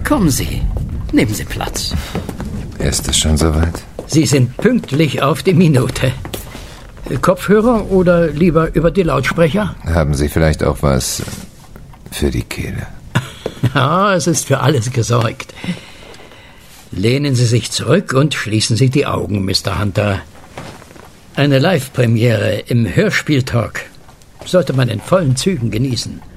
Kommen Sie, nehmen Sie Platz. Ist es schon soweit? Sie sind pünktlich auf die Minute. Kopfhörer oder lieber über die Lautsprecher? Haben Sie vielleicht auch was für die Kehle? Ja, es ist für alles gesorgt. Lehnen Sie sich zurück und schließen Sie die Augen, Mr. Hunter. Eine Live-Premiere im Hörspieltalk sollte man in vollen Zügen genießen.